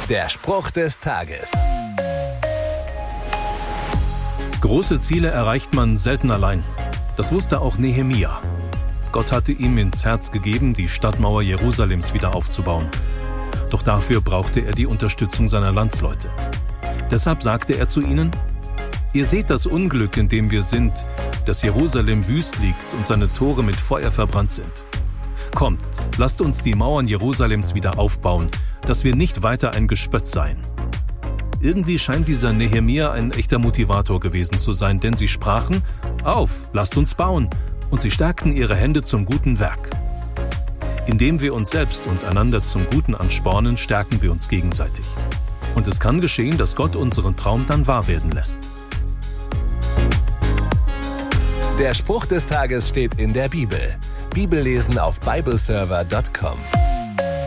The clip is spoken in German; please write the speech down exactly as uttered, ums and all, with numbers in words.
Der Spruch des Tages. Große Ziele erreicht man selten allein. Das wusste auch Nehemia. Gott hatte ihm ins Herz gegeben, die Stadtmauer Jerusalems wieder aufzubauen. Doch dafür brauchte er die Unterstützung seiner Landsleute. Deshalb sagte er zu ihnen: Ihr seht das Unglück, in dem wir sind, dass Jerusalem wüst liegt und seine Tore mit Feuer verbrannt sind. Kommt, lasst uns die Mauern Jerusalems wieder aufbauen, dass wir nicht weiter ein Gespött seien. Irgendwie scheint dieser Nehemia ein echter Motivator gewesen zu sein, denn sie sprachen: Auf, lasst uns bauen, und sie stärkten ihre Hände zum guten Werk. Indem wir uns selbst und einander zum Guten anspornen, stärken wir uns gegenseitig. Und es kann geschehen, dass Gott unseren Traum dann wahr werden lässt. Der Spruch des Tages steht in der Bibel. Bibellesen auf bibleserver punkt com.